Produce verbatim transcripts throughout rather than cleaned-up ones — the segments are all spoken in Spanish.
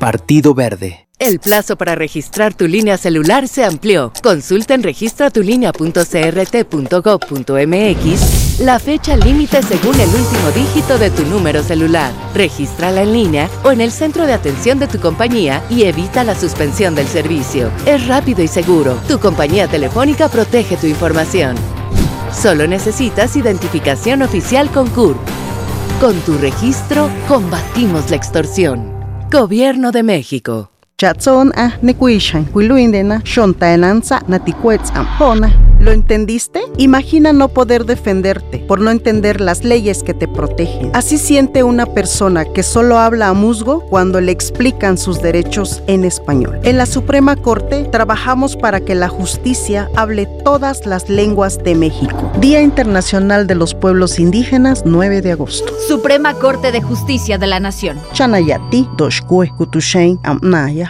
Partido Verde. El plazo para registrar tu línea celular se amplió. Consulta en registra tu línea punto c r t punto gov punto m x la fecha límite según el último dígito de tu número celular. Regístrala en línea o en el centro de atención de tu compañía y evita la suspensión del servicio. Es rápido y seguro. Tu compañía telefónica protege tu información. Solo necesitas identificación oficial con C U R P. Con tu registro, combatimos la extorsión. Gobierno de México. Chatson a nekuishan huiluindena shontaenanza naticuetz ampona. ¿Lo entendiste? Imagina no poder defenderte por no entender las leyes que te protegen. Así siente una persona que solo habla a musgo cuando le explican sus derechos en español. En la Suprema Corte trabajamos para que la justicia hable todas las lenguas de México. Día Internacional de los Pueblos Indígenas, nueve de agosto. Suprema Corte de Justicia de la Nación. Chanayati, Doshkue, Kutushain, Amnaya.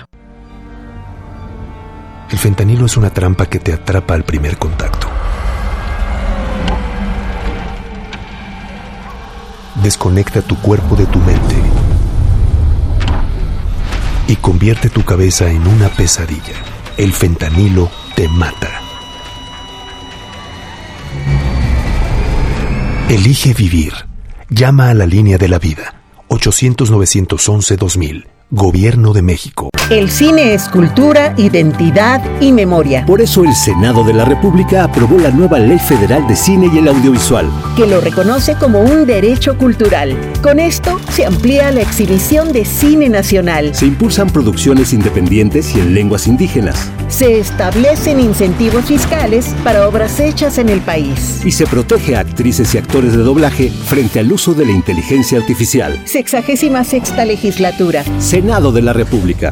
El fentanilo es una trampa que te atrapa al primer contacto. Desconecta tu cuerpo de tu mente y convierte tu cabeza en una pesadilla. El fentanilo te mata. Elige vivir. Llama a la línea de la vida. ochocientos, novecientos once, dos mil. Gobierno de México. El cine es cultura, identidad y memoria. Por eso el Senado de la República aprobó la nueva Ley Federal de Cine y el Audiovisual, que lo reconoce como un derecho cultural. Con esto se amplía la exhibición de cine nacional. Se impulsan producciones independientes y en lenguas indígenas. Se establecen incentivos fiscales para obras hechas en el país. Y se protege a actrices y actores de doblaje frente al uso de la inteligencia artificial. Sexagésima sexta legislatura. Senado de la República.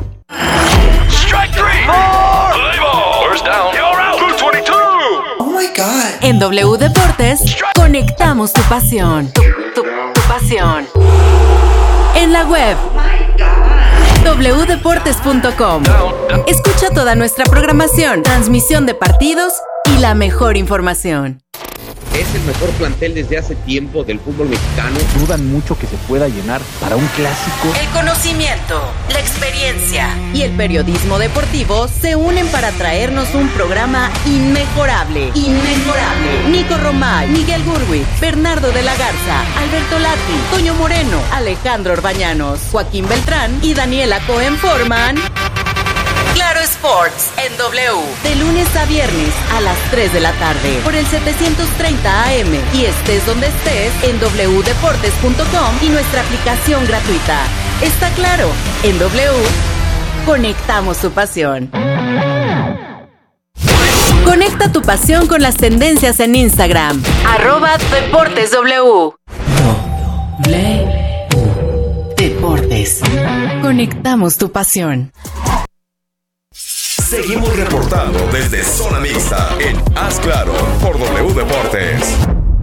En W Deportes, conectamos tu pasión. Tu, tu, tu pasión. En la web, w deportes punto com. Escucha toda nuestra programación, transmisión de partidos y la mejor información. Es el mejor plantel desde hace tiempo del fútbol mexicano. Dudan mucho que se pueda llenar para un clásico. El conocimiento, la experiencia y el periodismo deportivo se unen para traernos un programa inmejorable. Inmejorable. Nico Romay, Miguel Gurwi, Bernardo de la Garza, Alberto Lati, Toño Moreno, Alejandro Orbañanos, Joaquín Beltrán y Daniela Cohen forman Claro Sports en W, de lunes a viernes a las tres de la tarde por el setecientos treinta A M y estés donde estés en w deportes punto com y nuestra aplicación gratuita. Está claro, en W conectamos tu pasión. Conecta tu pasión con las tendencias en Instagram, arroba Deportes W. W Deportes. Conectamos tu pasión. Seguimos reportando desde Zona Mixta en Haz Claro por W Deportes.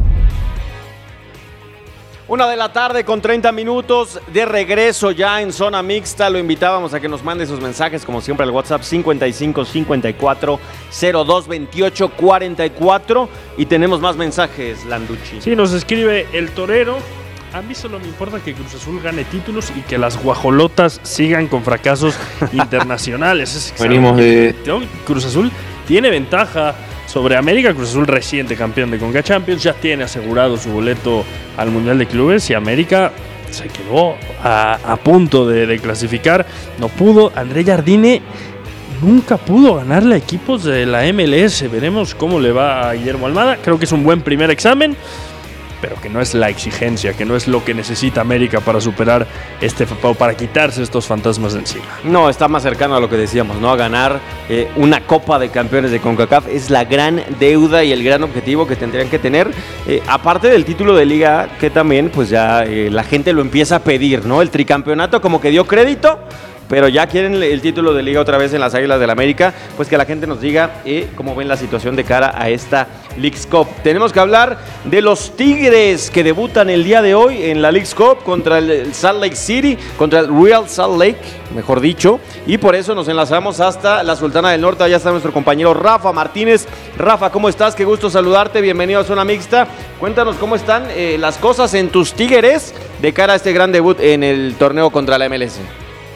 Una de la tarde con treinta minutos de regreso ya en Zona Mixta. Lo invitábamos a que nos mande sus mensajes como siempre al WhatsApp cincuenta y cinco, cincuenta y cuatro, cero dos, veintiocho, cuarenta y cuatro y tenemos más mensajes, Landucci. Sí, nos escribe el Torero. A mí solo me importa que Cruz Azul gane títulos y que las guajolotas sigan con fracasos internacionales. Es Venimos de... Cruz Azul tiene ventaja sobre América. Cruz Azul reciente campeón de Conca Champions, ya tiene asegurado su boleto al Mundial de Clubes y América se quedó a, a punto de, de clasificar. No pudo. André Jardine nunca pudo ganarle a equipos de la M L S. Veremos cómo le va a Guillermo Almada. Creo que es un buen primer examen, pero que no es la exigencia, que no es lo que necesita América para superar este, para quitarse estos fantasmas de encima. No, está más cercano a lo que decíamos, ¿no? A ganar eh, una Copa de Campeones de CONCACAF es la gran deuda y el gran objetivo que tendrían que tener, eh, aparte del título de Liga, que también pues ya eh, la gente lo empieza a pedir, ¿no? El tricampeonato como que dio crédito, pero ya quieren el título de Liga otra vez en las Águilas del América, pues que la gente nos diga eh, cómo ven la situación de cara a esta Leagues Cup. Tenemos que hablar de los Tigres que debutan el día de hoy en la Leagues Cup contra el Salt Lake City, contra el Real Salt Lake, mejor dicho, y por eso nos enlazamos hasta la Sultana del Norte. Allá está nuestro compañero Rafa Martínez. Rafa, ¿cómo estás? Qué gusto saludarte, bienvenido a Zona Mixta. Cuéntanos cómo están eh, las cosas en tus Tigres de cara a este gran debut en el torneo contra la M L S.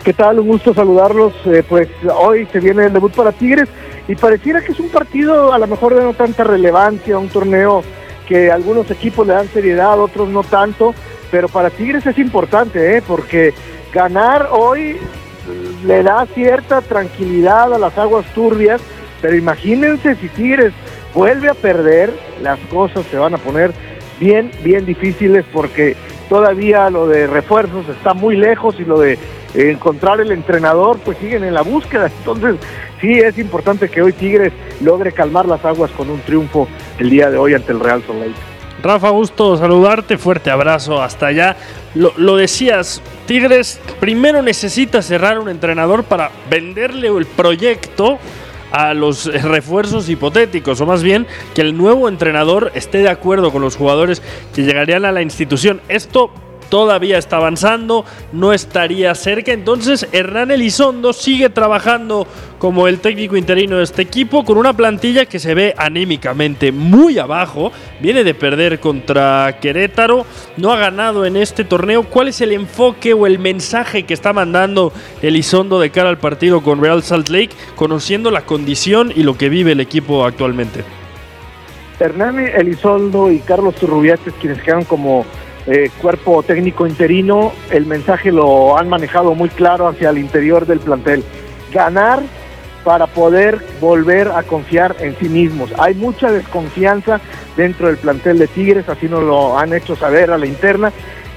¿Qué tal? Un gusto saludarlos. Eh, pues hoy se viene el debut para Tigres y pareciera que es un partido a lo mejor de no tanta relevancia, un torneo que algunos equipos le dan seriedad, otros no tanto, pero para Tigres es importante, ¿eh? Porque ganar hoy le da cierta tranquilidad a las aguas turbias, pero imagínense si Tigres vuelve a perder, las cosas se van a poner bien, bien difíciles porque todavía lo de refuerzos está muy lejos y lo de encontrar el entrenador pues siguen en la búsqueda. Entonces sí es importante que hoy Tigres logre calmar las aguas con un triunfo el día de hoy ante el Real Salt Lake. Rafa, gusto saludarte, fuerte abrazo hasta allá. Lo, lo decías, Tigres primero necesita cerrar un entrenador para venderle el proyecto a los refuerzos hipotéticos, o más bien que el nuevo entrenador esté de acuerdo con los jugadores que llegarían a la institución. Esto todavía está avanzando, no estaría cerca, entonces Hernán Elizondo sigue trabajando como el técnico interino de este equipo con una plantilla que se ve anímicamente muy abajo, viene de perder contra Querétaro, no ha ganado en este torneo. ¿Cuál es el enfoque o el mensaje que está mandando Elizondo de cara al partido con Real Salt Lake, conociendo la condición y lo que vive el equipo actualmente? Hernán Elizondo y Carlos Turrubiates, quienes quedan como Eh, cuerpo técnico interino, el mensaje lo han manejado muy claro hacia el interior del plantel: ganar para poder volver a confiar en sí mismos. Hay mucha desconfianza dentro del plantel de Tigres, así nos lo han hecho saber a la interna,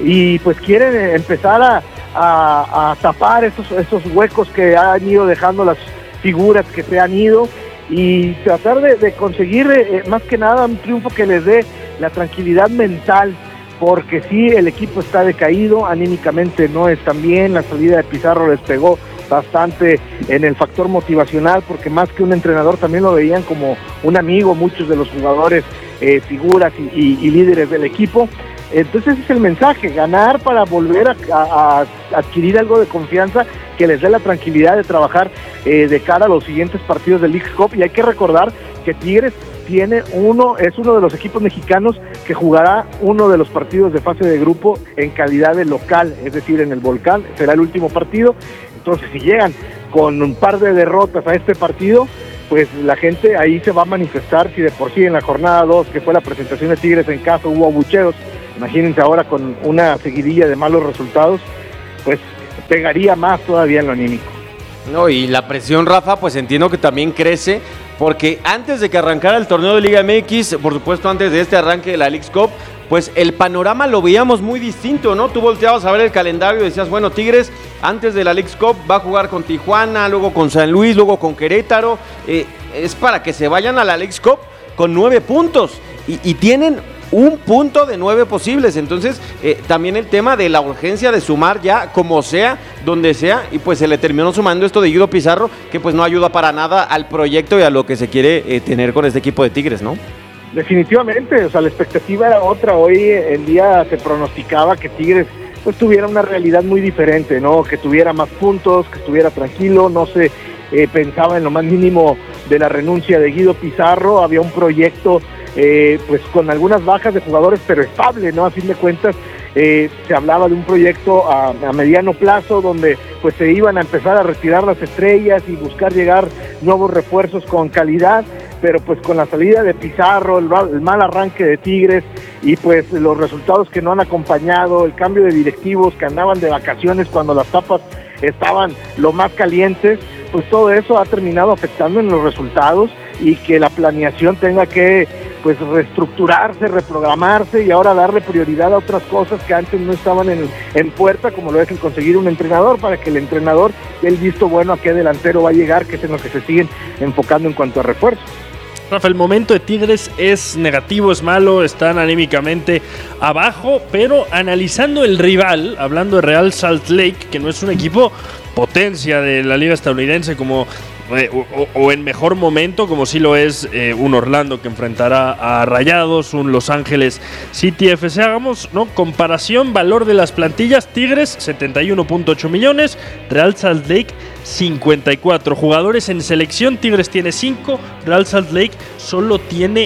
y pues quieren empezar a, a, a tapar esos, esos huecos que han ido dejando las figuras que se han ido y tratar de, de conseguir eh, más que nada un triunfo que les dé la tranquilidad mental, porque sí, el equipo está decaído, anímicamente no están bien, la salida de Pizarro les pegó bastante en el factor motivacional, porque más que un entrenador también lo veían como un amigo, muchos de los jugadores, eh, figuras y, y, y líderes del equipo. Entonces ese es el mensaje: ganar para volver a, a, a adquirir algo de confianza que les dé la tranquilidad de trabajar eh, de cara a los siguientes partidos del Leagues Cup. Y hay que recordar que Tigres tiene uno, es uno de los equipos mexicanos que jugará uno de los partidos de fase de grupo en calidad de local, es decir, en el Volcán, será el último partido. Entonces, si llegan con un par de derrotas a este partido, pues la gente ahí se va a manifestar. Si de por sí en la jornada dos, que fue la presentación de Tigres en casa, hubo abucheos, imagínense ahora con una seguidilla de malos resultados, pues pegaría más todavía en lo anímico. No, y la presión, Rafa, pues entiendo que también crece, porque antes de que arrancara el torneo de Liga M X, por supuesto antes de este arranque de la Leagues Cup, pues el panorama lo veíamos muy distinto, ¿no? Tú volteabas a ver el calendario y decías, bueno, Tigres antes de la Leagues Cup va a jugar con Tijuana, luego con San Luis, luego con Querétaro, eh, es para que se vayan a la Leagues Cup con nueve puntos, y, y tienen un punto de nueve posibles. Entonces eh, también el tema de la urgencia de sumar ya como sea, donde sea, y pues se le terminó sumando esto de Guido Pizarro, que pues no ayuda para nada al proyecto y a lo que se quiere eh, tener con este equipo de Tigres, ¿no? Definitivamente, o sea, la expectativa era otra. Hoy el día se pronosticaba que Tigres pues tuviera una realidad muy diferente, ¿no? Que tuviera más puntos, que estuviera tranquilo, no se eh, pensaba en lo más mínimo de la renuncia de Guido Pizarro. Había un proyecto Eh, pues con algunas bajas de jugadores, pero estable, ¿no? A fin de cuentas, eh, se hablaba de un proyecto a, a mediano plazo donde pues se iban a empezar a retirar las estrellas y buscar llegar nuevos refuerzos con calidad, pero pues con la salida de Pizarro, el, el mal arranque de Tigres y pues los resultados que no han acompañado, el cambio de directivos que andaban de vacaciones cuando las tapas estaban lo más calientes, pues todo eso ha terminado afectando en los resultados, y que la planeación tenga que pues reestructurarse, reprogramarse y ahora darle prioridad a otras cosas que antes no estaban en, en puerta, como lo es el conseguir un entrenador, para que el entrenador dé el visto bueno a qué delantero va a llegar, que es en lo que se siguen enfocando en cuanto a refuerzos. Rafa, el momento de Tigres es negativo, es malo, están anímicamente abajo, pero analizando el rival, hablando de Real Salt Lake, que no es un equipo potencia de la liga estadounidense como eh, o, o en mejor momento, como sí lo es eh, un Orlando que enfrentará a Rayados, un Los Ángeles City F C. Hagamos, ¿no?, comparación, valor de las plantillas: Tigres setenta y uno punto ocho millones, Real Salt Lake cincuenta y cuatro. Jugadores en selección, Tigres tiene cinco, Real Salt Lake solo tiene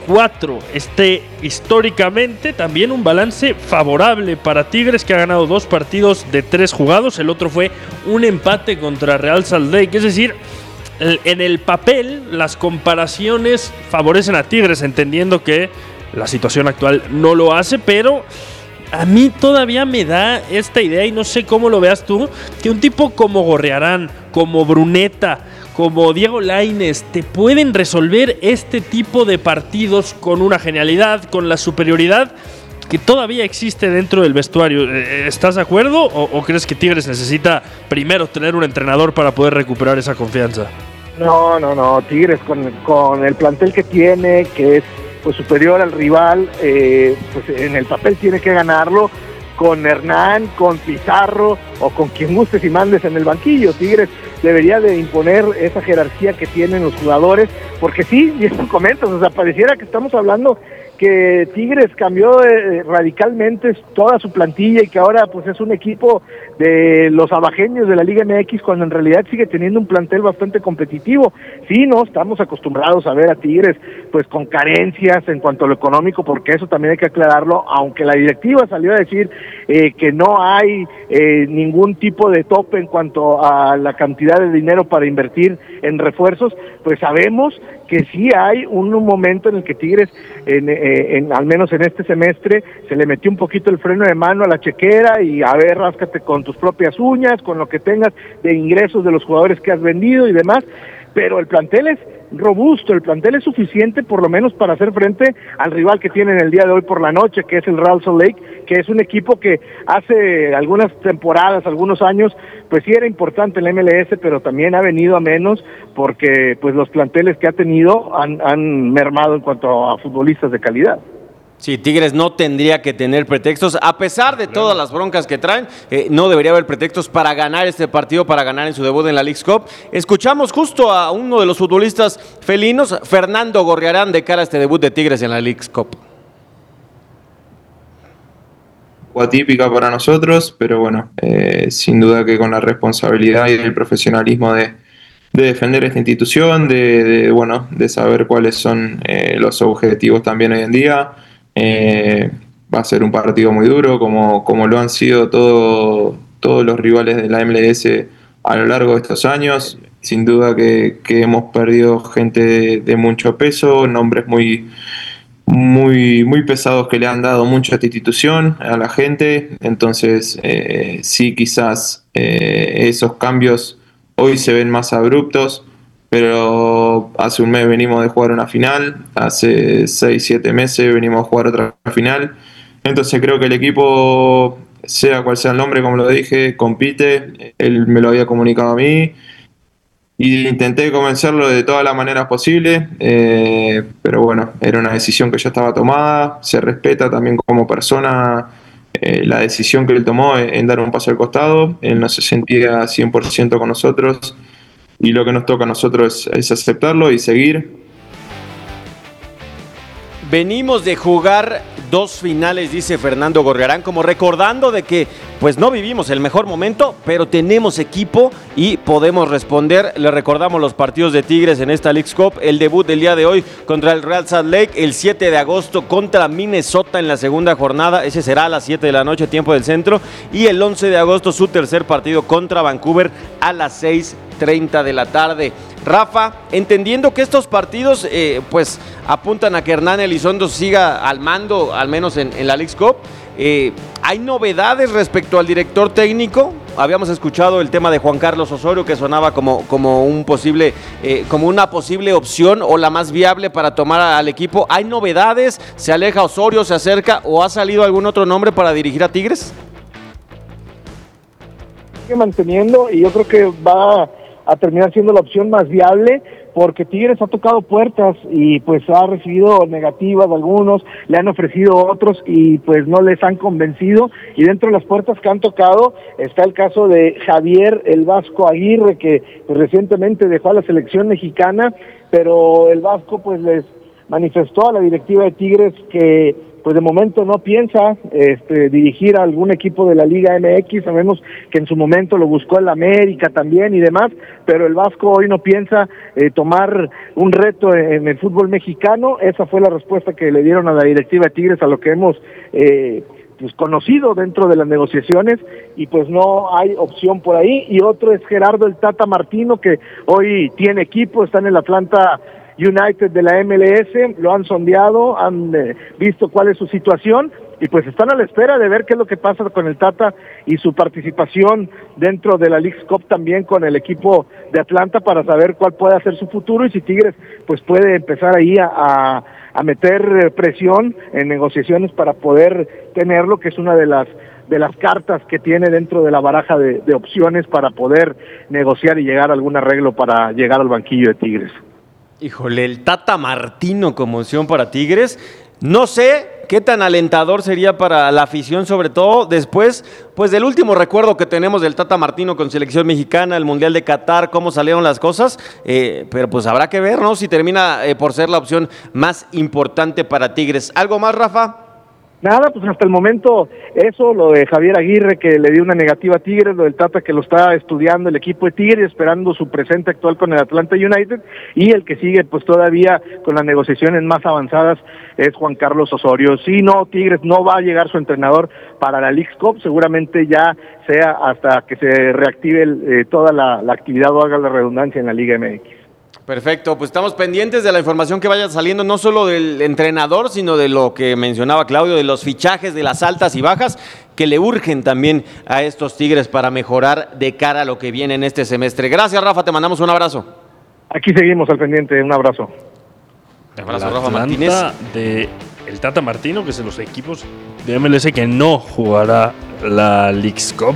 cuatro. Este, históricamente, también un balance favorable para Tigres, que ha ganado dos partidos de tres jugados. El otro fue un empate contra Real Salt Lake. Es decir, en el papel, las comparaciones favorecen a Tigres, entendiendo que la situación actual no lo hace, pero a mí todavía me da esta idea, y no sé cómo lo veas tú, que un tipo como Gorriarán, como Bruneta, como Diego Lainez, te pueden resolver este tipo de partidos con una genialidad, con la superioridad que todavía existe dentro del vestuario. ¿Estás de acuerdo o, o crees que Tigres necesita primero tener un entrenador para poder recuperar esa confianza? No, no, no, Tigres con, con el plantel que tiene, que es pues superior al rival, eh, pues en el papel tiene que ganarlo con Hernán, con Pizarro o con quien gustes y mandes en el banquillo. Tigres debería de imponer esa jerarquía que tienen los jugadores, porque sí, y eso comentas, o sea, pareciera que estamos hablando que Tigres cambió eh, radicalmente toda su plantilla y que ahora pues es un equipo de los abajeños de la Liga M X, cuando en realidad sigue teniendo un plantel bastante competitivo. Sí, no, estamos acostumbrados a ver a Tigres pues con carencias en cuanto a lo económico, porque eso también hay que aclararlo, aunque la directiva salió a decir eh, que no hay eh, ningún tipo de tope en cuanto a la cantidad de dinero para invertir en refuerzos, pues sabemos que sí hay un, un momento en el que Tigres, en, eh, en, al menos en este semestre, se le metió un poquito el freno de mano a la chequera y a ver, ráscate con tus propias uñas, con lo que tengas de ingresos de los jugadores que has vendido y demás, pero el plantel es robusto, el plantel es suficiente por lo menos para hacer frente al rival que tienen el día de hoy por la noche, que es el Real Salt Lake, que es un equipo que hace algunas temporadas, algunos años, pues sí era importante en la M L S, pero también ha venido a menos porque pues los planteles que ha tenido han, han mermado en cuanto a futbolistas de calidad. Sí, Tigres no tendría que tener pretextos, a pesar de todas las broncas que traen, eh, no debería haber pretextos para ganar este partido, para ganar en su debut en la Leagues Cup. Escuchamos justo a uno de los futbolistas felinos, Fernando Gorriarán, de cara a este debut de Tigres en la Leagues Cup. Atípica para nosotros, pero bueno, eh, sin duda que con la responsabilidad y el profesionalismo de, de defender esta institución, de, de, bueno, de saber cuáles son eh, los objetivos también hoy en día. Eh, va a ser un partido muy duro, como, como lo han sido todo, todos los rivales de la M L S a lo largo de estos años. Sin duda que, que hemos perdido gente de, de mucho peso, nombres muy, muy, muy pesados que le han dado mucha institución a la gente. Entonces, eh, sí, quizás eh, esos cambios hoy se ven más abruptos, pero hace un mes venimos de jugar una final, hace seis, siete meses venimos a jugar otra final. Entonces creo que el equipo, sea cual sea el nombre, como lo dije, compite. Él me lo había comunicado a mí y intenté convencerlo de todas las maneras posibles, eh, pero bueno, era una decisión que ya estaba tomada. Se respeta también como persona eh, la decisión que él tomó en, en dar un paso al costado. Él no se sentía cien por ciento con nosotros, y lo que nos toca a nosotros es, es aceptarlo y seguir. Venimos de jugar dos finales, dice Fernando Gorriarán, como recordando de que pues no vivimos el mejor momento, pero tenemos equipo y podemos responder. Le recordamos los partidos de Tigres en esta Leagues Cup, el debut del día de hoy contra el Real Salt Lake, el siete de agosto contra Minnesota en la segunda jornada, ese será a las siete de la noche, tiempo del centro, y el once de agosto su tercer partido contra Vancouver a las seis treinta de la tarde. Rafa, entendiendo que estos partidos eh, pues apuntan a que Hernán Elizondo siga al mando, al menos en, en la Leagues Cup, eh, ¿hay novedades respecto al director técnico? Habíamos escuchado el tema de Juan Carlos Osorio, que sonaba como, como, un posible, eh, como una posible opción o la más viable para tomar al equipo. ¿Hay novedades? ¿Se aleja Osorio, se acerca o ha salido algún otro nombre para dirigir a Tigres? Sigue manteniendo, y yo creo que va a terminar siendo la opción más viable, porque Tigres ha tocado puertas y pues ha recibido negativas de algunos, le han ofrecido otros y pues no les han convencido, y dentro de las puertas que han tocado está el caso de Javier el Vasco Aguirre, que pues, recientemente dejó a la selección mexicana, pero el Vasco pues les manifestó a la directiva de Tigres que pues de momento no piensa este, dirigir a algún equipo de la Liga M X. Sabemos que en su momento lo buscó el América también y demás, pero el Vasco hoy no piensa eh, tomar un reto en, en el fútbol mexicano. Esa fue la respuesta que le dieron a la directiva de Tigres a lo que hemos eh, pues conocido dentro de las negociaciones, y pues no hay opción por ahí. Y otro es Gerardo el Tata Martino, que hoy tiene equipo, está en el Atlanta United de la M L S, lo han sondeado, han eh, visto cuál es su situación, y pues están a la espera de ver qué es lo que pasa con el Tata y su participación dentro de la Leagues Cup también con el equipo de Atlanta, para saber cuál puede ser su futuro y si Tigres pues puede empezar ahí a, a, a meter presión en negociaciones para poder tenerlo, que es una de las de las cartas que tiene dentro de la baraja de, de opciones para poder negociar y llegar a algún arreglo para llegar al banquillo de Tigres. Híjole, el Tata Martino como opción para Tigres. No sé qué tan alentador sería para la afición, sobre todo después pues del último recuerdo que tenemos del Tata Martino con selección mexicana, el Mundial de Qatar, cómo salieron las cosas, eh, pero pues habrá que ver, ¿no? Si termina eh, por ser la opción más importante para Tigres. ¿Algo más, Rafa? Nada, pues hasta el momento eso, lo de Javier Aguirre que le dio una negativa a Tigres, lo del Tata que lo está estudiando el equipo de Tigres, esperando su presente actual con el Atlanta United, y el que sigue pues todavía con las negociaciones más avanzadas es Juan Carlos Osorio. Si no, Tigres no va a llegar su entrenador para la Leagues Cup, seguramente ya sea hasta que se reactive el, eh, toda la, la actividad, o haga la redundancia, en la Liga M X. Perfecto, pues estamos pendientes de la información que vaya saliendo, no solo del entrenador, sino de lo que mencionaba Claudio, de los fichajes, de las altas y bajas, que le urgen también a estos Tigres para mejorar de cara a lo que viene en este semestre. Gracias, Rafa, te mandamos un abrazo. Aquí seguimos al pendiente, un abrazo. Un abrazo, la Rafa Atlanta Martínez. De el Tata Martino, que es de los equipos de M L S que no jugará la Leagues Cup.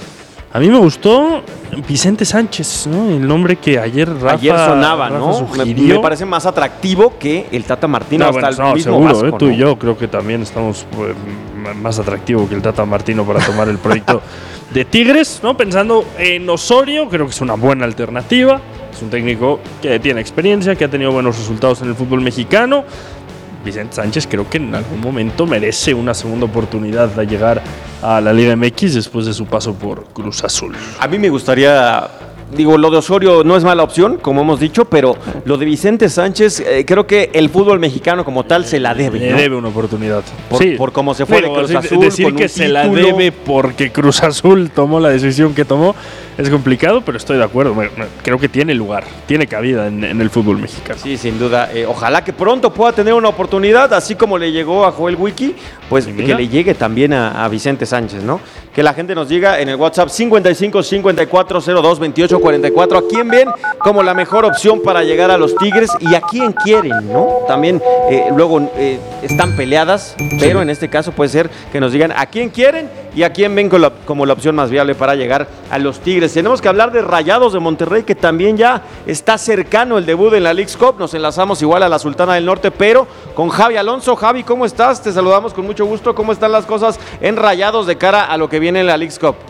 A mí me gustó Vicente Sánchez, ¿no? El nombre que ayer Rafa Ayer sonaba, Rafa ¿no? Me, me parece más atractivo que el Tata Martino, no, hasta bueno, el no, mismo seguro, Vasco, eh, tú ¿no? y yo creo que también estamos pues, más atractivo que el Tata Martino para tomar el proyecto de Tigres, ¿no? Pensando en Osorio, creo que es una buena alternativa. Es un técnico que tiene experiencia, que ha tenido buenos resultados en el fútbol mexicano. Vicente Sánchez creo que en algún momento merece una segunda oportunidad de llegar a la Liga M X después de su paso por Cruz Azul. A mí me gustaría, digo, lo de Osorio no es mala opción, como hemos dicho, pero lo de Vicente Sánchez, eh, creo que el fútbol mexicano como tal se la debe, Le ¿no? debe una oportunidad. Por, sí. por cómo se fue Digo, de Cruz decir, Azul. Decir con que un se la título. debe porque Cruz Azul tomó la decisión que tomó es complicado, pero estoy de acuerdo. Me- me- Creo que tiene lugar, tiene cabida en, en el fútbol mexicano. Sí, sin duda. Eh, ojalá que pronto pueda tener una oportunidad, así como le llegó a Joel Wiki, pues Sí, que mira. le llegue también a, a Vicente Sánchez, ¿no? Que la gente nos diga en el WhatsApp cincuenta y cinco cincuenta y cuatro cero dos veintiocho cuarenta y cuatro a quién ven como la mejor opción para llegar a los Tigres y a quién quieren, ¿no? También eh, luego eh, están peleadas, pero en este caso puede ser que nos digan a quién quieren y a quién ven como la, como la opción más viable para llegar a los Tigres. Tenemos que hablar de Rayados de Monterrey, que también ya está cercano el debut en la Leagues Cup. Nos enlazamos igual a la Sultana del Norte, pero con Javi Alonso. Javi, ¿cómo estás? Te saludamos con mucho gusto. ¿Cómo están las cosas en Rayados de cara a lo que viene en la Leagues Cup?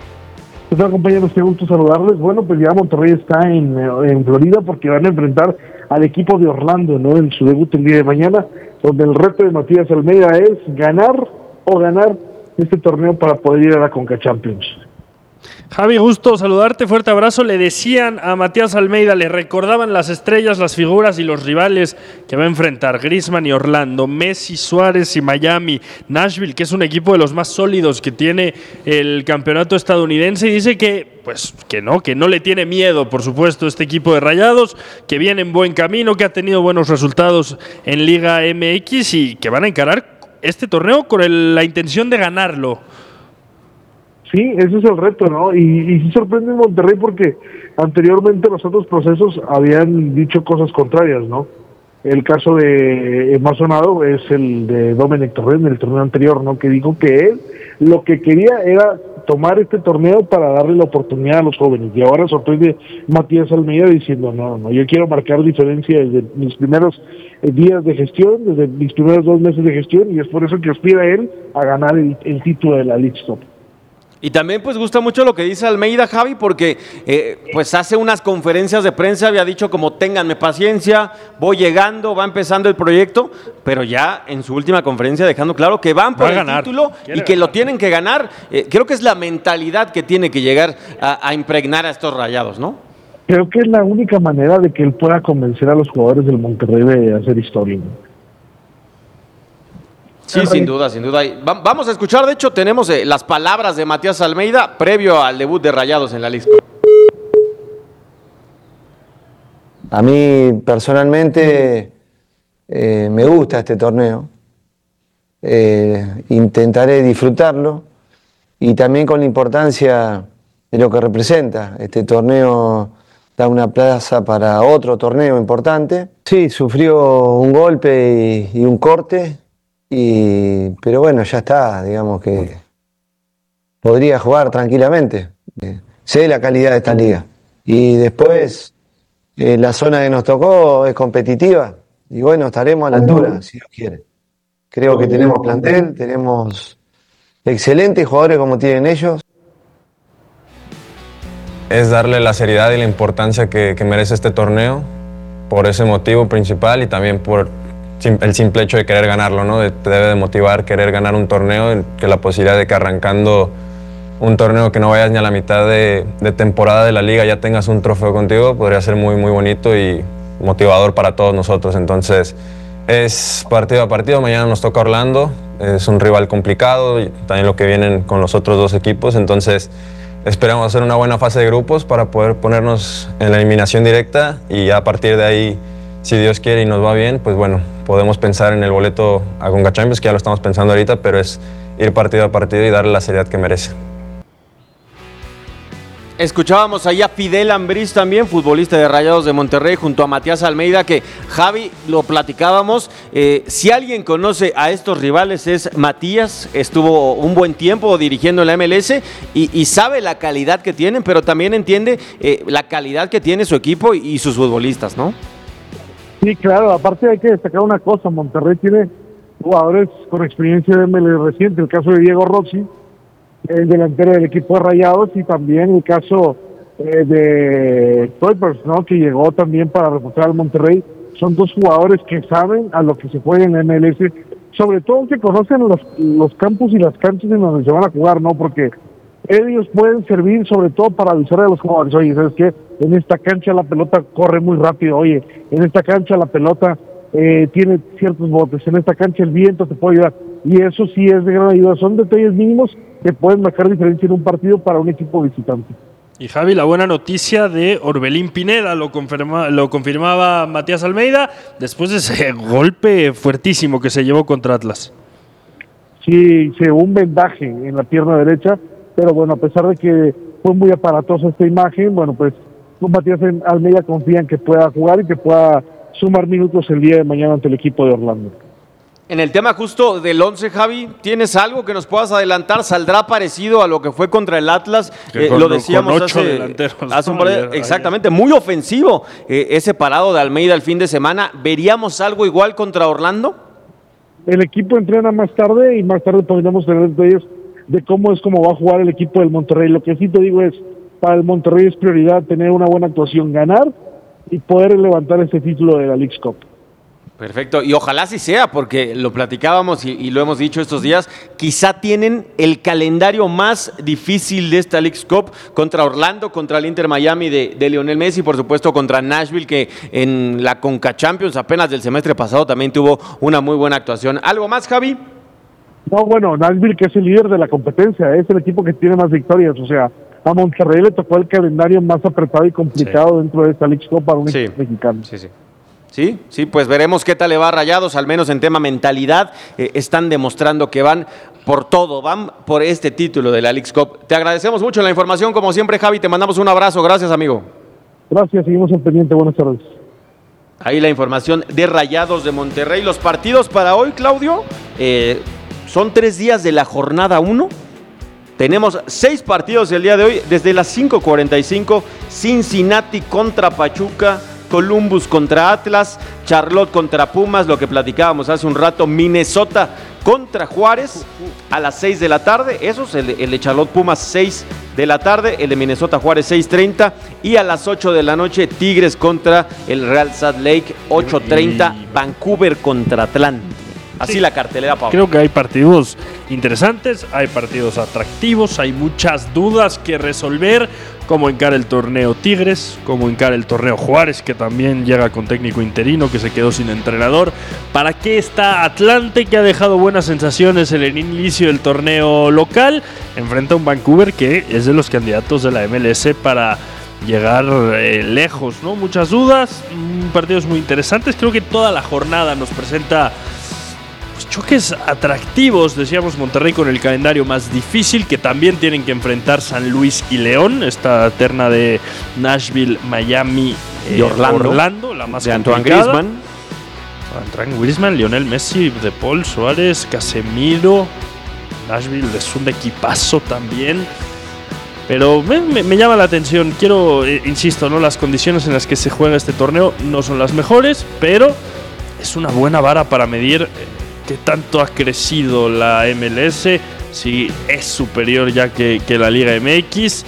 ¿Qué tal, compañeros? Qué gusto saludarles. Bueno, pues ya Monterrey está en, en Florida porque van a enfrentar al equipo de Orlando, ¿no? En su debut el día de mañana, donde el reto de Matías Almeida es ganar o ganar este torneo para poder ir a la Conca Champions. Javi, gusto saludarte, fuerte abrazo. Le decían a Matías Almeida, le recordaban las estrellas, las figuras y los rivales que va a enfrentar: Griezmann y Orlando, Messi, Suárez y Miami, Nashville, que es un equipo de los más sólidos que tiene el campeonato estadounidense, y dice que pues que no, que no le tiene miedo, por supuesto, este equipo de Rayados, que viene en buen camino, que ha tenido buenos resultados en Liga M X y que van a encarar este torneo con el- la intención de ganarlo. Sí, ese es el reto, ¿no? Y, y sí sorprende en Monterrey porque anteriormente los otros procesos habían dicho cosas contrarias, ¿no? El caso de eh, más sonado es el de Domenech Torrent, el torneo anterior, ¿no? Que dijo que él lo que quería era tomar este torneo para darle la oportunidad a los jóvenes. Y ahora sorprende Matías Almeida diciendo, no, no, yo quiero marcar diferencia desde mis primeros eh, días de gestión, desde mis primeros dos meses de gestión, y es por eso que aspira él a ganar el, el título de la Leagues Cup. Y también pues gusta mucho lo que dice Almeida, Javi, porque eh, pues hace unas conferencias de prensa, había dicho como ténganme paciencia, voy llegando, va empezando el proyecto, pero ya en su última conferencia dejando claro que van por el título y que lo tienen que ganar. Eh, creo que es la mentalidad que tiene que llegar a, a impregnar a estos Rayados, ¿no? Creo que es la única manera de que él pueda convencer a los jugadores del Monterrey de hacer historia, ¿no? Sí, sin duda, sin duda. Vamos a escuchar, de hecho, tenemos eh, las palabras de Matías Almeida previo al debut de Rayados en la Leagues Cup. A mí, personalmente, eh, me gusta este torneo. Eh, intentaré disfrutarlo y también con la importancia de lo que representa. Este torneo da una plaza para otro torneo importante. Sí, sufrió un golpe y, y un corte. Y, pero bueno, ya está, digamos que podría jugar tranquilamente. Eh, sé la calidad de esta liga. Y después, eh, la zona que nos tocó es competitiva. Y bueno, estaremos a la altura, si Dios quiere. Creo que tenemos plantel, tenemos excelentes jugadores como tienen ellos. Es darle la seriedad y la importancia que, que merece este torneo, por ese motivo principal y también por el simple hecho de querer ganarlo, ¿no? Te debe de motivar querer ganar un torneo, que la posibilidad de que arrancando un torneo que no vayas ni a la mitad de, de temporada de la liga ya tengas un trofeo contigo, podría ser muy, muy bonito y motivador para todos nosotros. Entonces, es partido a partido. Mañana nos toca Orlando, es un rival complicado y también lo que vienen con los otros dos equipos. Entonces, esperamos hacer una buena fase de grupos para poder ponernos en la eliminación directa y ya a partir de ahí, si Dios quiere y nos va bien, pues bueno, podemos pensar en el boleto a Conca Champions, que ya lo estamos pensando ahorita, pero es ir partido a partido y darle la seriedad que merece. Escuchábamos ahí a Fidel Ambriz también, futbolista de Rayados de Monterrey, junto a Matías Almeida, que Javi, lo platicábamos, eh, si alguien conoce a estos rivales es Matías, estuvo un buen tiempo dirigiendo en la M L S y, y sabe la calidad que tienen, pero también entiende eh, la calidad que tiene su equipo y, y sus futbolistas, ¿no? Sí, claro, aparte hay que destacar una cosa, Monterrey tiene jugadores con experiencia de M L S reciente, el caso de Diego Rossi, el delantero del equipo de Rayados, y también el caso eh, de Kuipers, ¿no? Que llegó también para reforzar al Monterrey. Son dos jugadores que saben a lo que se juega en la M L S, sobre todo que conocen los, los campos y las canchas en donde se van a jugar, ¿no? Porque ellos pueden servir sobre todo para avisar a los jugadores, oye, ¿sabes qué? En esta cancha la pelota corre muy rápido, oye, en esta cancha la pelota eh, tiene ciertos botes, en esta cancha el viento te puede ayudar, y eso sí es de gran ayuda, son detalles mínimos que pueden marcar diferencia en un partido para un equipo visitante. Y Javi, la buena noticia de Orbelín Pineda, lo, confirma, lo confirmaba Matías Almeida, después de ese golpe fuertísimo que se llevó contra Atlas. Sí, se llevó un vendaje en la pierna derecha, pero bueno, a pesar de que fue muy aparatosa esta imagen, bueno, pues Matías Almeida confía en que pueda jugar y que pueda sumar minutos el día de mañana ante el equipo de Orlando. En el tema justo del once, Javi, ¿tienes algo que nos puedas adelantar? ¿Saldrá parecido a lo que fue contra el Atlas? Eh, con, lo decíamos con ocho hace, delanteros, hace un par de, ayer, exactamente, ayer. Muy ofensivo eh, ese parado de Almeida el fin de semana. ¿Veríamos algo igual contra Orlando? El equipo entrena más tarde y más tarde podríamos tener detalles de cómo es cómo va a jugar el equipo del Monterrey. Lo que sí te digo es, para el Monterrey es prioridad tener una buena actuación, ganar y poder levantar ese título de la Leagues Cup. Perfecto, y ojalá así sea, porque lo platicábamos y, y lo hemos dicho estos días, quizá tienen el calendario más difícil de esta Leagues Cup, contra Orlando, contra el Inter Miami de, de Lionel Messi, por supuesto contra Nashville, que en la Conca Champions apenas del semestre pasado también tuvo una muy buena actuación. ¿Algo más, Javi? No, bueno, Nashville, que es el líder de la competencia, es el equipo que tiene más victorias, o sea, a Monterrey le tocó el calendario más apretado y complicado sí. dentro de esta Leagues Cup para un sí. equipo mexicano. Sí, sí. Sí, sí, pues veremos qué tal le va a Rayados, al menos en tema mentalidad, eh, están demostrando que van por todo, van por este título de la Leagues Cup. Te agradecemos mucho la información, como siempre, Javi, te mandamos un abrazo, gracias, amigo. Gracias, seguimos en pendiente, buenas tardes. Ahí la información de Rayados de Monterrey. Los partidos para hoy, Claudio, eh, son tres días de la jornada uno. Tenemos seis partidos el día de hoy, desde las cinco cuarenta y cinco, Cincinnati contra Pachuca, Columbus contra Atlas, Charlotte contra Pumas, lo que platicábamos hace un rato, Minnesota contra Juárez a las seis de la tarde, esos, el, el de Charlotte Pumas seis de la tarde, el de Minnesota Juárez seis treinta, y a las ocho de la noche Tigres contra el Real Salt Lake ocho treinta, y... Vancouver contra Atlanta. Así sí, la cartelera, Pablo. Creo que hay partidos interesantes, hay partidos atractivos, hay muchas dudas que resolver. Cómo encara el torneo Tigres, cómo encara el torneo Juárez, que también llega con técnico interino, que se quedó sin entrenador. ¿Para qué está Atlante, que ha dejado buenas sensaciones en el inicio del torneo local? Enfrenta a un Vancouver que es de los candidatos de la M L S para llegar eh, lejos, ¿no? Muchas dudas, mmm, partidos muy interesantes. Creo que toda la jornada nos presenta pues, choques atractivos. Decíamos Monterrey con el calendario más difícil, que también tienen que enfrentar San Luis y León, esta terna de Nashville, Miami eh, y Orlando, Orlando, la más de complicada. Antoine Griezmann. Antoine Griezmann, Lionel Messi, De Paul, Suárez, Casemiro. Nashville es un equipazo también. Pero me, me, me llama la atención. Quiero, eh, insisto, ¿no? Las condiciones en las que se juega este torneo no son las mejores, pero es una buena vara para medir eh, qué tanto ha crecido la M L S, si es superior ya que, que la Liga M X.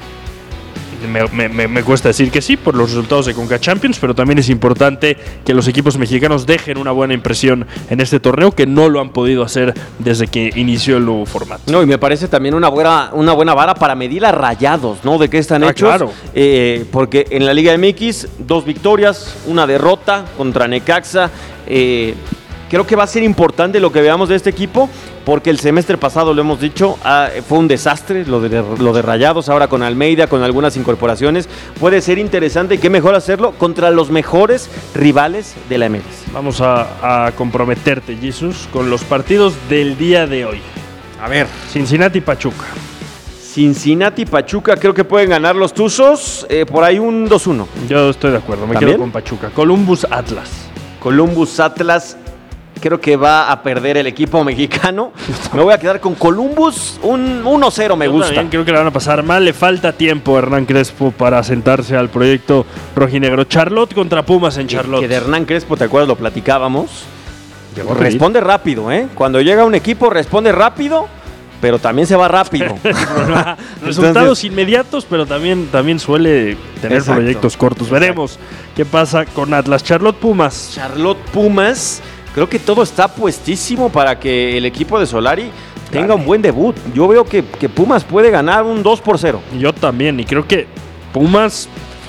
Me, me, me cuesta decir que sí por los resultados de Conca Champions, pero también es importante que los equipos mexicanos dejen una buena impresión en este torneo, que no lo han podido hacer desde que inició el nuevo formato. No, y me parece también una buena, una buena vara para medir a Rayados, ¿no? De qué están ah, hechos. Claro. Eh, porque en la Liga M X, dos victorias, una derrota contra Necaxa. Eh, creo que va a ser importante lo que veamos de este equipo, porque el semestre pasado, lo hemos dicho, ah, fue un desastre lo de, lo de Rayados. Ahora con Almeida, con algunas incorporaciones, puede ser interesante, y qué mejor hacerlo contra los mejores rivales de la M X. Vamos a, a comprometerte, Jesús, con los partidos del día de hoy. A ver, Cincinnati Pachuca. Cincinnati Pachuca, creo que pueden ganar los Tuzos, eh, por ahí un dos uno. Yo estoy de acuerdo, me ¿También? quedo con Pachuca. Columbus Atlas. Columbus Atlas. Creo que va a perder el equipo mexicano. Me voy a quedar con Columbus. Un uno cero me Yo gusta. También creo que la van a pasar mal. Le falta tiempo a Hernán Crespo para sentarse al proyecto rojinegro. Charlotte contra Pumas en Charlotte. Que de Hernán Crespo, ¿te acuerdas? Lo platicábamos. Llegó responde rápido, ¿eh? Cuando llega un equipo responde rápido, pero también se va rápido. Resultados Entonces, inmediatos, pero también, también suele tener exacto, proyectos cortos. exacto. Veremos qué pasa con Atlas. Charlotte Pumas. Charlotte Pumas. Creo que todo está puestísimo para que el equipo de Solari tenga Dale. un buen debut. Yo veo que, que Pumas puede ganar un dos por cero. Yo también, y creo que Pumas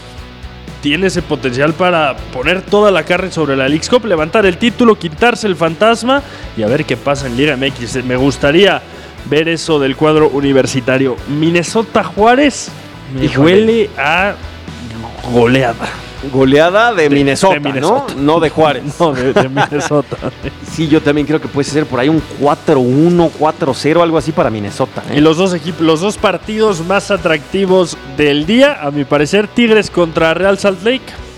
tiene ese potencial para poner toda la carne sobre la Leagues Cup, levantar el título, quitarse el fantasma y a ver qué pasa en Liga M X. Me gustaría ver eso del cuadro universitario. Minnesota Juárez me Híjole. huele a goleada. Goleada de, De- Minnesota, de Minnesota. ¿no? No de Juárez. No, de, de Minnesota. Sí, yo también creo que puede ser por ahí un cuatro uno, cuatro cero, algo así para Minnesota, ¿eh? Y los dos equipos, los dos partidos más atractivos del día, a mi parecer, Tigres contra Real Salt Lake.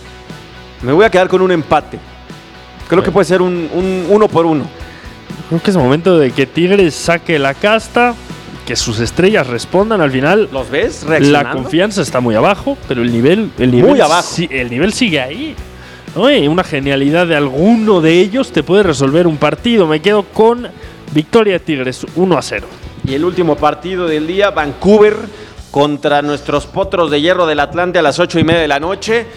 Me voy a quedar con un empate. Creo que puede ser un, un uno por uno. Creo que es momento de que Tigres saque la casta, que sus estrellas respondan al final. ¿Los ves La reaccionando? confianza está muy abajo, pero el nivel, el nivel Muy abajo. sí, el nivel sigue ahí. ¿No? Y una genialidad de alguno de ellos te puede resolver un partido. Me quedo con victoria de Tigres uno a cero. Y el último partido del día, Vancouver contra nuestros potros de hierro del Atlante a las ocho y media de la noche.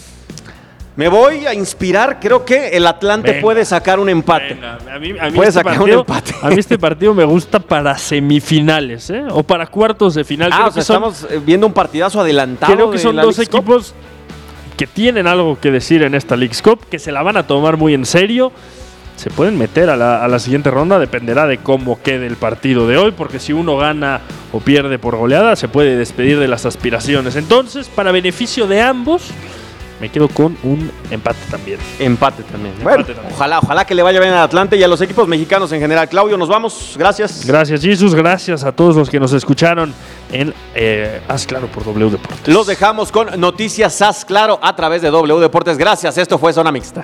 Me voy a inspirar, creo que el Atlante Venga, puede sacar un empate. Venga, a mí, a mí Puede este sacar partido, un empate. A mí este partido me gusta para semifinales, ¿eh? O para cuartos de final. Ah, Creo o sea, que son- estamos viendo un partidazo adelantado. Creo que de son la dos Leagues Cup. equipos que tienen algo que decir en esta Leagues Cup, que se la van a tomar muy en serio. Se pueden meter a la, a la siguiente ronda, dependerá de cómo quede el partido de hoy, porque si uno gana o pierde por goleada, se puede despedir de las aspiraciones. Entonces, para beneficio de ambos, me quedo con un empate también. Empate también. Empate Bueno, también. ojalá, ojalá que le vaya bien al Atlante y a los equipos mexicanos en general. Claudio, nos vamos. Gracias. Gracias, Jesús. Gracias a todos los que nos escucharon en eh, Haz Claro por W Deportes. Los dejamos con Noticias Haz Claro a través de W Deportes. Gracias. Esto fue Zona Mixta.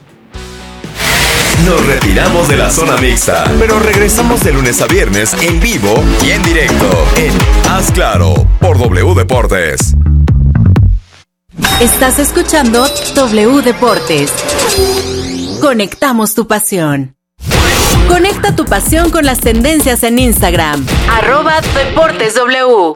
Nos retiramos de la zona mixta, pero regresamos de lunes a viernes en vivo y en directo en Haz Claro por W Deportes. Estás escuchando W Deportes. Conectamos tu pasión. Conecta tu pasión con las tendencias en Instagram. Arroba Deportes W.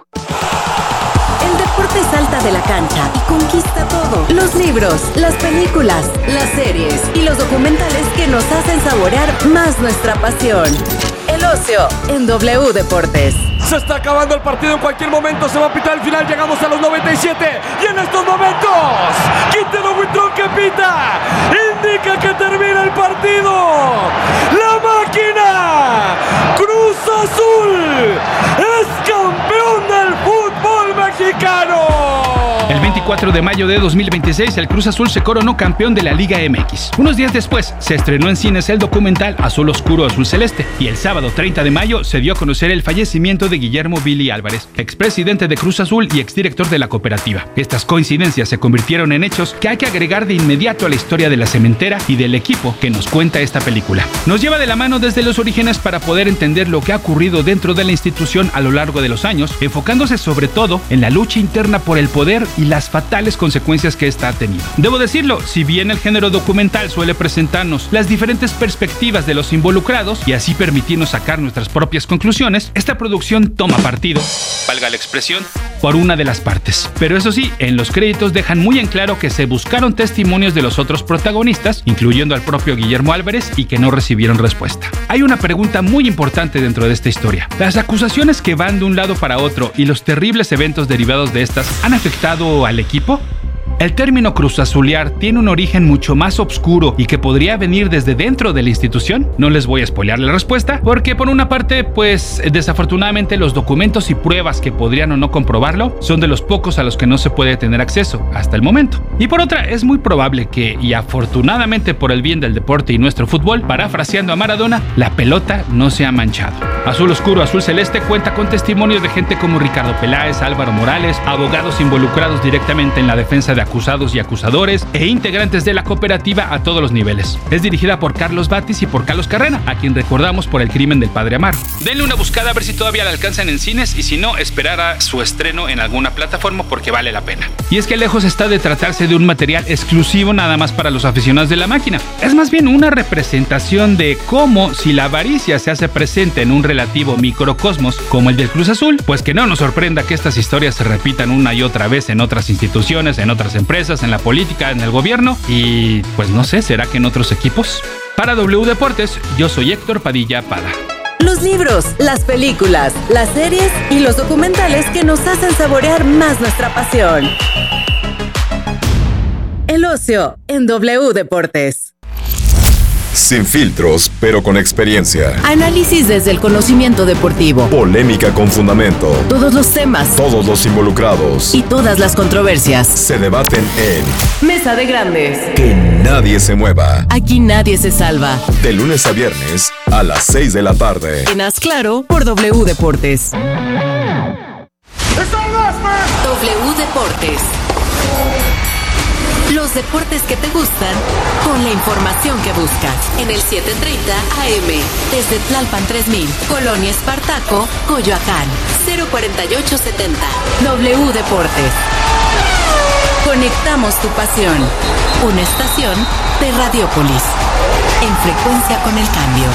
El deporte salta de la cancha y conquista todo. Los libros, las películas, las series y los documentales que nos hacen saborear más nuestra pasión. El ocio en W Deportes. Se está acabando el partido, en cualquier momento se va a pitar el final, llegamos a los noventa y siete y en estos momentos Quintero Buitrón que pita, indica que termina el partido. La máquina Cruz Azul es campeón del fútbol mexicano. El veinticuatro de mayo de dos mil veintiséis, el Cruz Azul se coronó campeón de la Liga M X. Unos días después, se estrenó en cines el documental Azul Oscuro, Azul Celeste. Y el sábado treinta de mayo se dio a conocer el fallecimiento de Guillermo Billy Álvarez, expresidente de Cruz Azul y exdirector de la cooperativa. Estas coincidencias se convirtieron en hechos que hay que agregar de inmediato a la historia de la cementera y del equipo que nos cuenta esta película. Nos lleva de la mano desde los orígenes para poder entender lo que ha ocurrido dentro de la institución a lo largo de los años, enfocándose sobre todo en la lucha interna por el poder y las fatales consecuencias que esta ha tenido. Debo decirlo, si bien el género documental suele presentarnos las diferentes perspectivas de los involucrados y así permitirnos sacar nuestras propias conclusiones, esta producción toma partido, valga la expresión, por una de las partes. Pero eso sí, en los créditos dejan muy en claro que se buscaron testimonios de los otros protagonistas, incluyendo al propio Guillermo Álvarez, y que no recibieron respuesta. Hay una pregunta muy importante dentro de esta historia. ¿Las acusaciones que van de un lado para otro y los terribles eventos derivados de estas han afectado al equipo? El término cruzazulear tiene un origen mucho más oscuro y que podría venir desde dentro de la institución. No les voy a spoilear la respuesta, porque por una parte, pues desafortunadamente los documentos y pruebas que podrían o no comprobarlo son de los pocos a los que no se puede tener acceso hasta el momento. Y por otra, es muy probable que, y afortunadamente por el bien del deporte y nuestro fútbol, parafraseando a Maradona, la pelota no se ha manchado. Azul Oscuro, Azul Celeste cuenta con testimonios de gente como Ricardo Peláez, Álvaro Morales, abogados involucrados directamente en la defensa de acusados y acusadores e integrantes de la cooperativa a todos los niveles. Es dirigida por Carlos Batis y por Carlos Carrera, a quien recordamos por El crimen del padre Amaro. Denle una buscada a ver si todavía la alcanzan en cines y si no, esperar a su estreno en alguna plataforma porque vale la pena. Y es que lejos está de tratarse de un material exclusivo nada más para los aficionados de la máquina. Es más bien una representación de cómo, si la avaricia se hace presente en un relativo microcosmos como el del Cruz Azul, pues que no nos sorprenda que estas historias se repitan una y otra vez en otras instituciones, en otras empresas, en la política, en el gobierno y pues no sé, ¿será que en otros equipos? Para W Deportes, yo soy Héctor Padilla Pada. Los libros, las películas, las series y los documentales que nos hacen saborear más nuestra pasión. El ocio en W Deportes. Sin filtros, pero con experiencia. Análisis desde el conocimiento deportivo. Polémica con fundamento. Todos los temas. Todos los involucrados. Y todas las controversias. Se debaten en Mesa de Grandes. Que nadie se mueva. Aquí nadie se salva. De lunes a viernes a las seis de la tarde. En Haz Claro por W Deportes. W Deportes. Los deportes que te gustan con la información que buscas. En el setecientos treinta A M, desde Tlalpan tres mil, Colonia Espartaco, Coyoacán, cero cuarenta y ocho setenta. W Deportes. Conectamos tu pasión. Una estación de Radiópolis. En frecuencia con el cambio.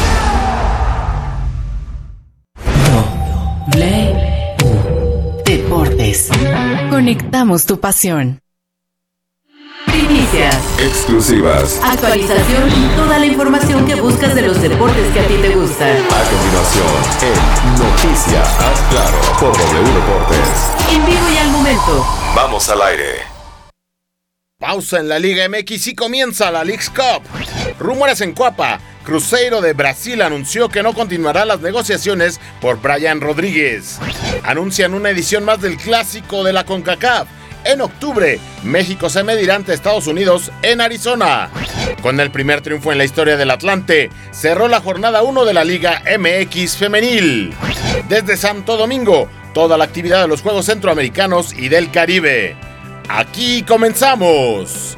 W Deportes. Conectamos tu pasión. Primicias. Exclusivas. Actualización y toda la información que buscas de los deportes que a ti te gustan. A continuación, en Noticias Haz Claro por W Deportes. En vivo y al momento. Vamos al aire. Pausa en la Liga M X y comienza la Leagues Cup. Rumores en Coapa. Cruzeiro de Brasil anunció que no continuará las negociaciones por Brian Rodríguez. Anuncian una edición más del Clásico de la CONCACAF. En octubre, México se medirá ante Estados Unidos en Arizona. Con el primer triunfo en la historia del Atlante, cerró la jornada uno de la Liga M X Femenil. Desde Santo Domingo, toda la actividad de los Juegos Centroamericanos y del Caribe. Aquí comenzamos.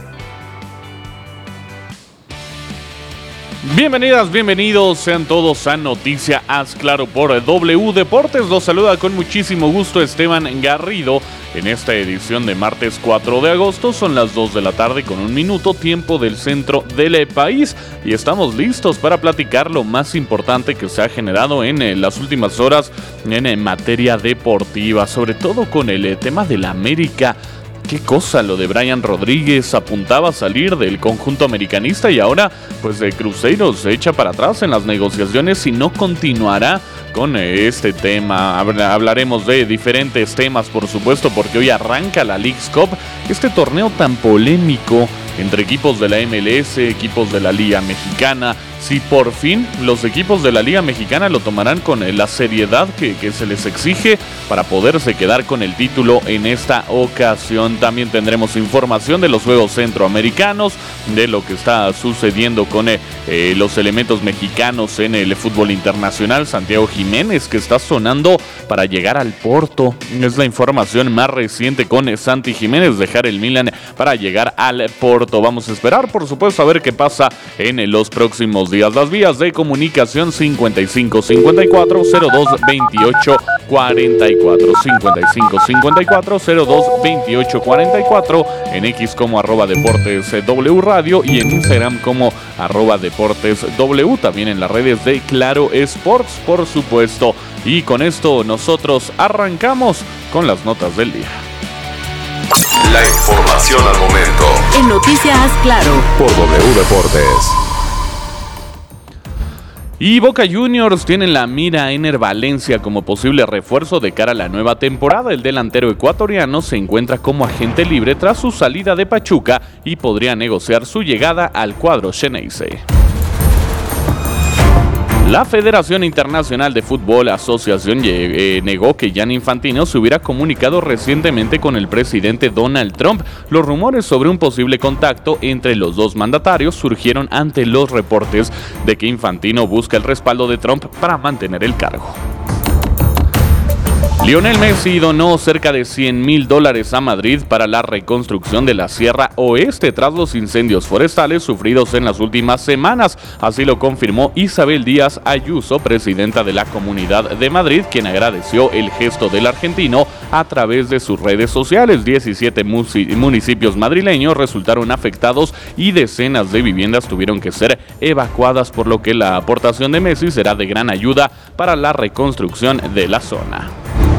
Bienvenidas, bienvenidos sean todos a Noticia Haz Claro por W Deportes. Los saluda con muchísimo gusto Esteban Garrido. en esta edición de martes cuatro de agosto. Son las dos de la tarde con un minuto, tiempo del centro del país, y estamos listos para platicar lo más importante que se ha generado en eh, las últimas horas en eh, materia deportiva, sobre todo con el eh, tema de la América. Qué cosa lo de Brian Rodríguez, apuntaba a salir del conjunto americanista y ahora pues de Cruzeiro se echa para atrás en las negociaciones y no continuará con este tema. Hablaremos de diferentes temas, por supuesto, porque hoy arranca la Leagues Cup, este torneo tan polémico entre equipos de la M L S, equipos de la Liga Mexicana. Si por fin los equipos de la Liga Mexicana lo tomarán con la seriedad que, que se les exige para poderse quedar con el título en esta ocasión. También tendremos información de los Juegos Centroamericanos, de lo que está sucediendo con eh, eh, los elementos mexicanos en el fútbol internacional. Santiago Jiménez, que está sonando para llegar al Porto. Es la información más reciente con eh, Santi Jiménez, dejar el Milan para llegar al Porto. Vamos a esperar, por supuesto, a ver qué pasa en eh, los próximos días. Las vías de comunicación cincuenta y cinco cincuenta y cuatro cero dos veintiocho cuarenta y cuatro, cincuenta y cinco cincuenta y cuatro cero dos veintiocho cuarenta y cuatro, en X como arroba Deportes W Radio y en Instagram como arroba Deportes W, también en las redes de Claro Sports, por supuesto. Y con esto nosotros arrancamos con las notas del día. La información al momento en Noticias Claro por W Deportes. Y Boca Juniors tienen la mira a Ener Valencia como posible refuerzo de cara a la nueva temporada. El delantero ecuatoriano se encuentra como agente libre tras su salida de Pachuca y podría negociar su llegada al cuadro xeneize. La Federación Internacional de Fútbol Asociación eh, negó que Gianni Infantino se hubiera comunicado recientemente con el presidente Donald Trump. Los rumores sobre un posible contacto entre los dos mandatarios surgieron ante los reportes de que Infantino busca el respaldo de Trump para mantener el cargo. Lionel Messi donó cerca de cien mil dólares a Madrid para la reconstrucción de la Sierra Oeste tras los incendios forestales sufridos en las últimas semanas. Así lo confirmó Isabel Díaz Ayuso, presidenta de la Comunidad de Madrid, quien agradeció el gesto del argentino a través de sus redes sociales. diecisiete municipios madrileños resultaron afectados y decenas de viviendas tuvieron que ser evacuadas, por lo que la aportación de Messi será de gran ayuda para la reconstrucción de la zona.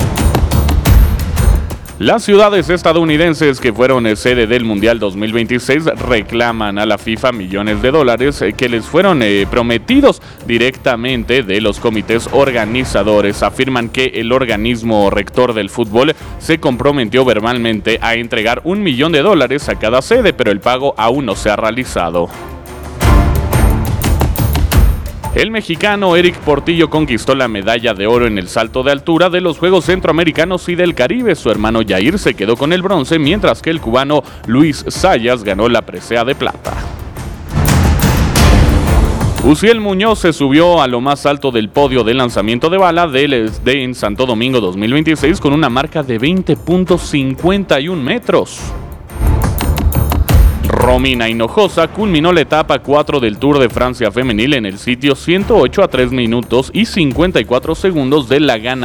Las ciudades estadounidenses que fueron sede del Mundial dos mil veintiséis reclaman a la FIFA millones de dólares que les fueron eh, prometidos directamente de los comités organizadores. Afirman que el organismo rector del fútbol se comprometió verbalmente a entregar un millón de dólares a cada sede, pero el pago aún no se ha realizado. El mexicano Eric Portillo conquistó la medalla de oro en el salto de altura de los Juegos Centroamericanos y del Caribe. Su hermano Yair se quedó con el bronce, mientras que el cubano Luis Sayas ganó la presea de plata. Uziel Muñoz se subió a lo más alto del podio de lanzamiento de bala de, de en Santo Domingo dos mil veintiséis con una marca de veinte punto cincuenta y uno metros. Romina Hinojosa culminó la etapa cuatro del Tour de Francia femenil en el sitio ciento ocho a tres minutos y cincuenta y cuatro segundos de la ganadora.